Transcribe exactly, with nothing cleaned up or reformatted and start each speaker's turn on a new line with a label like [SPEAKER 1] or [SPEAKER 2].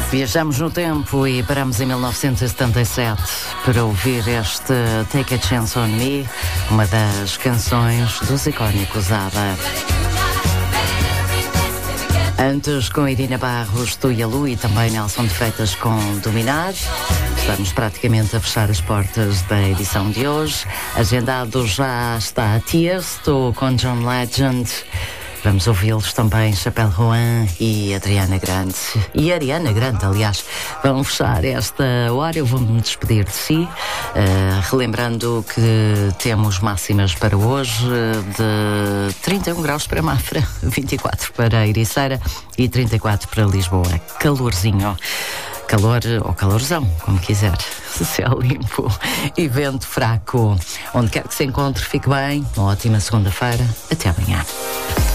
[SPEAKER 1] Viajamos no tempo e paramos em mil novecentos e setenta e sete para ouvir este Take a Chance on Me, uma das canções dos icónicos ABBA. Antes, com Irina Barros, Tu e a Lu, e também Nelson de Freitas com Dominar. Estamos praticamente a fechar as portas da edição de hoje. Agendado já está Tiesto com John Legend. Vamos ouvi-los também, Chapelle Roan e Adriana Grande. E Ariana Grande, aliás, vão fechar esta hora. Eu vou-me despedir de si, uh, relembrando que temos máximas para hoje de trinta e um graus para Mafra, vinte e quatro para Ericeira e trinta e quatro para Lisboa. Calorzinho. Calor ou calorzão, como quiser. Céu limpo e vento fraco. Onde quer que se encontre, fique bem. Uma ótima segunda-feira. Até amanhã.